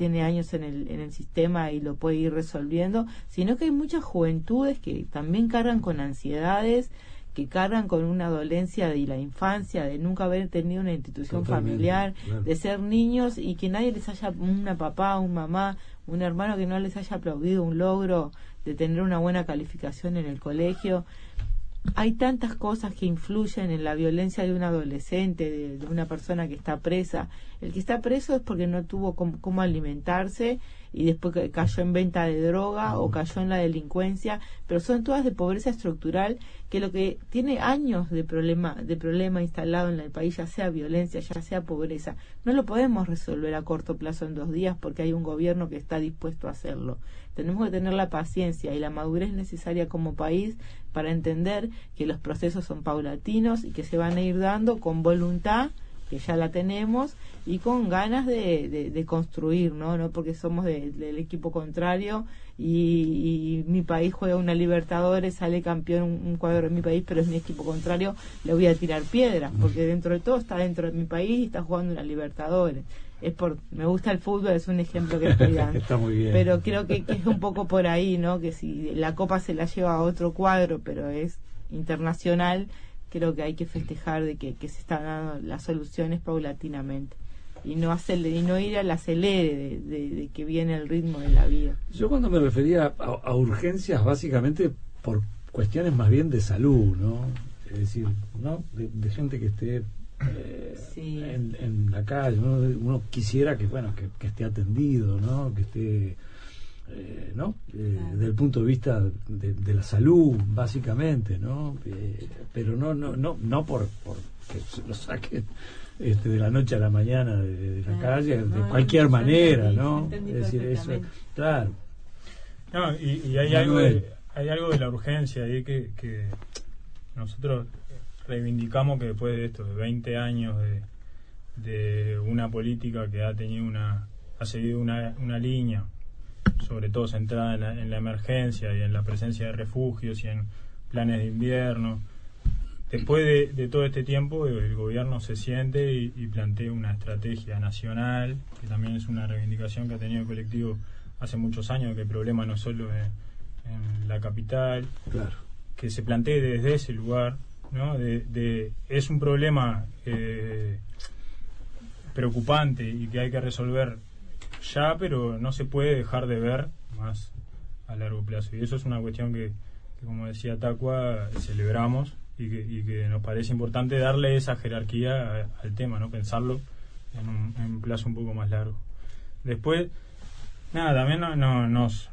tiene años en el sistema y lo puede ir resolviendo, sino que hay muchas juventudes que también cargan con ansiedades, que cargan con una dolencia de la infancia, de nunca haber tenido una institución familiar, claro, de ser niños y que nadie les haya, una papá, un mamá, un hermano que no les haya aplaudido un logro de tener una buena calificación en el colegio. Hay tantas cosas que influyen en la violencia de un adolescente, de una persona que está presa. El que está preso es porque no tuvo cómo alimentarse y después cayó en venta de droga o cayó en la delincuencia, pero son todas de pobreza estructural, que lo que tiene años de problema instalado en el país, ya sea violencia, ya sea pobreza, no lo podemos resolver a corto plazo en 2 días porque hay un gobierno que está dispuesto a hacerlo. Tenemos que tener la paciencia y la madurez necesaria como país para entender que los procesos son paulatinos y que se van a ir dando con voluntad, que ya la tenemos, y con ganas de construir, no porque somos del equipo contrario y mi país juega una Libertadores, sale campeón un cuadro de mi país, pero es mi equipo contrario, le voy a tirar piedras, porque dentro de todo está dentro de mi país y está jugando una Libertadores. Me gusta el fútbol, es un ejemplo que estoy dando. Está muy bien. Pero creo que es un poco por ahí, ¿no? Que si la copa se la lleva a otro cuadro, pero es internacional, creo que hay que festejar de que se están dando las soluciones paulatinamente y no ir al acelere de que viene el ritmo de la vida. Yo cuando me refería a urgencias, básicamente por cuestiones más bien de salud, ¿no? Es decir, ¿no? De gente que esté sí, en la calle, ¿no? Uno quisiera que esté atendido, ¿no? Que esté ¿no? Claro. Desde el punto de vista de la salud, básicamente, ¿no? Pero no por que se lo saquen de la noche a la mañana de la calle, de cualquier manera, ¿no? Es decir, eso, claro. No, y hay algo de la urgencia ahí que nosotros reivindicamos, que después de esto, de 20 años de una política que ha seguido una línea, sobre todo centrada en la emergencia y en la presencia de refugios y en planes de invierno. Después de todo este tiempo, el gobierno se siente y plantea una estrategia nacional, que también es una reivindicación que ha tenido el colectivo hace muchos años, que el problema no es solo en la capital, claro, que se plantee desde ese lugar, ¿no? Es un problema preocupante y que hay que resolver ya, pero no se puede dejar de ver más a largo plazo, y eso es una cuestión que como decía Tacua, celebramos y que nos parece importante darle esa jerarquía al tema, ¿no? Pensarlo en un plazo un poco más largo. Después, nada, también nos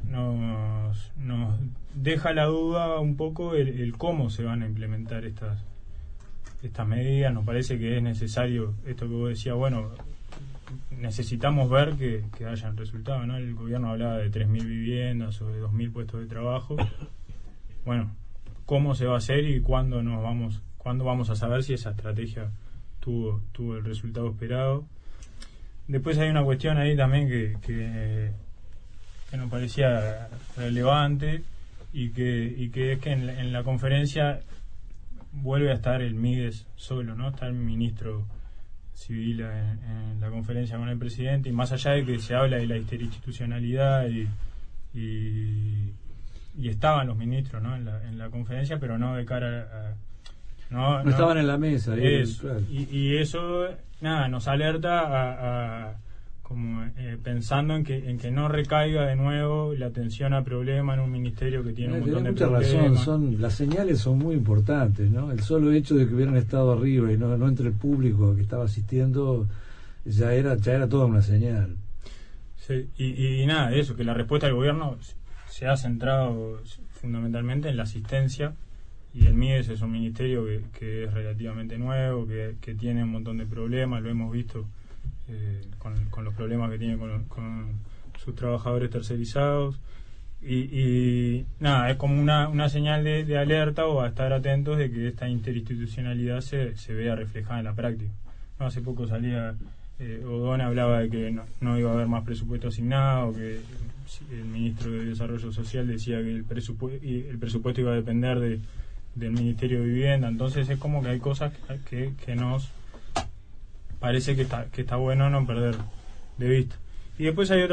deja la duda un poco el cómo se van a implementar estas medidas. Nos parece que es necesario esto que vos decías, bueno, necesitamos ver que hayan resultado, ¿no? El gobierno hablaba de 3.000 viviendas o de 2.000 puestos de trabajo. Bueno, ¿cómo se va a hacer y cuándo vamos a saber si esa estrategia tuvo el resultado esperado? Después hay una cuestión ahí también que nos parecía relevante y que es que en la conferencia vuelve a estar el MIDES solo, ¿no? Está el ministro civil en la conferencia con el presidente, y más allá de que se habla de la interinstitucionalidad y estaban los ministros, ¿no? en la conferencia, pero no de cara a no estaban en la mesa, claro. Y eso, nada, nos alerta como pensando en que no recaiga de nuevo la atención al problema en un ministerio que tiene un montón de problemas. Razón, las señales son muy importantes, ¿no? El solo hecho de que hubieran estado arriba y no entre el público que estaba asistiendo ya era toda una señal. Sí, y nada, eso, que la respuesta del gobierno se ha centrado fundamentalmente en la asistencia, y el MIDES es un ministerio que es relativamente nuevo, que tiene un montón de problemas, lo hemos visto con los problemas que tiene con sus trabajadores tercerizados, y nada, es como una señal de alerta o a estar atentos de que esta interinstitucionalidad se vea reflejada en la práctica, ¿no? Hace poco salía Odón, hablaba de que no iba a haber más presupuesto asignado, que el ministro de Desarrollo Social decía que el presupuesto iba a depender del Ministerio de Vivienda. Entonces es como que hay cosas que nos parece que está bueno no perder de vista. Y después hay otra